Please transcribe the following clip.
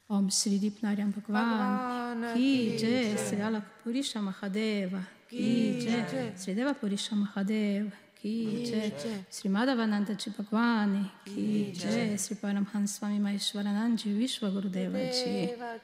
Om Shri Dipnaryan Bhagwan Ki Jai, Sri Alaka Purisha Mahadeva Ki Jai, Sri Deva Purisha Mahadeva Ki Jai, Sri Madhavananda Ji Bhagwan Ki Jai, Sri Paramhans Swami Maheshwaranand Ji Vishwa Gurudeva Ji